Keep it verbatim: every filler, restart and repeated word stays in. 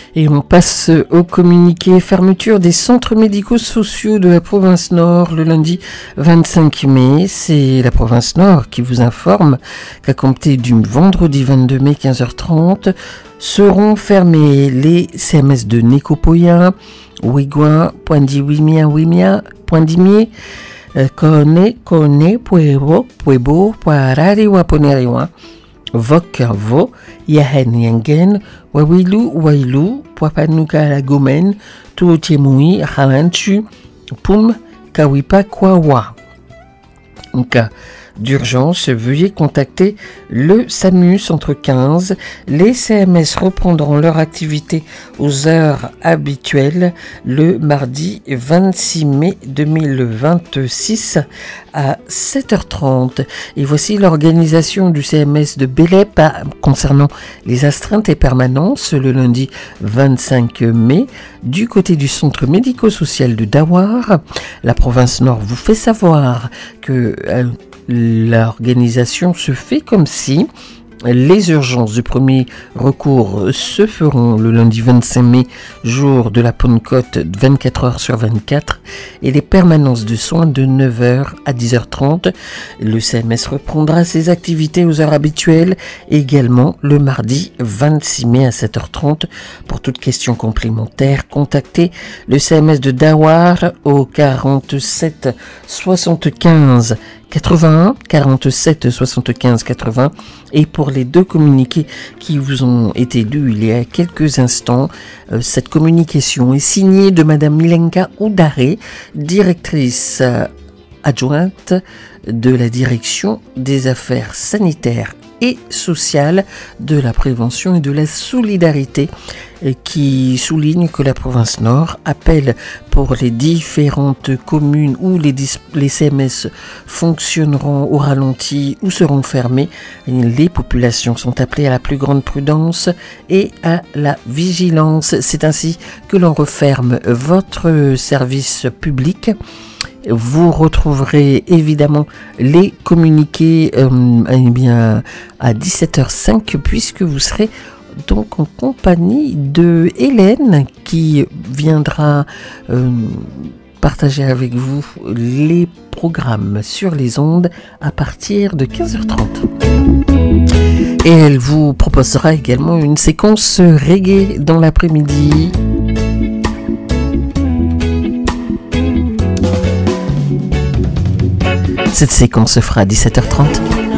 Et on passe au communiqué fermeture des centres médico-sociaux de la province Nord le lundi vingt-cinq mai. C'est la province Nord qui vous informe qu'à compter du vendredi vingt-deux mai quinze heures trente seront fermés les C M S de Nekopoya, Ouigouin, Poindi-Wimia, Wimia, Poindimier, Kone, Kone, Puebo, Puebo, Poarari, Waponeriwa, Vok, Vo, Yahen, Yangen, Wawilu, Wailu, Puapanuka, la Gomen, Tuotiemui, Halanchu, Pum, Kawipa, Kwawa. En cas d'urgence, veuillez contacter le SAMU entre quinze. Les C M S reprendront leur activité aux heures habituelles le mardi vingt-six mai deux mille vingt-six à sept heures trente. Et voici l'organisation du C M S de Bélep concernant les astreintes et permanences le lundi vingt-cinq mai. Du côté du centre médico-social de Dawar, la province Nord vous fait savoir que euh, l'organisation se fait comme si les urgences du premier recours se feront le lundi vingt-cinq mai, jour de la Pentecôte, vingt-quatre heures sur vingt-quatre, et les permanences de soins de neuf heures à dix heures trente. Le C M S reprendra ses activités aux heures habituelles, également le mardi vingt-six mai à sept heures trente. Pour toute question complémentaire, contactez le C M S de Dawar au quarante-sept soixante-quinze quatre-vingt-un, quarante-sept soixante-quinze quatre-vingts. Et pour les deux communiqués qui vous ont été lus il y a quelques instants, euh, cette communication est signée de Madame Milenka Oudaré, directrice euh, adjointe de la direction des affaires sanitaires et sociales, de la prévention et de la solidarité, qui souligne que la province Nord appelle pour les différentes communes où les, les C M S fonctionneront au ralenti ou seront fermés. Les populations sont appelées à la plus grande prudence et à la vigilance. C'est ainsi que l'on referme votre service public. Vous retrouverez évidemment les communiqués euh, eh bien, à dix-sept heures cinq, puisque vous serez donc en compagnie de Hélène qui viendra euh, partager avec vous les programmes sur les ondes à partir de quinze heures trente. Et elle vous proposera également une séquence reggae dans l'après-midi. Cette séquence se fera à dix-sept heures trente.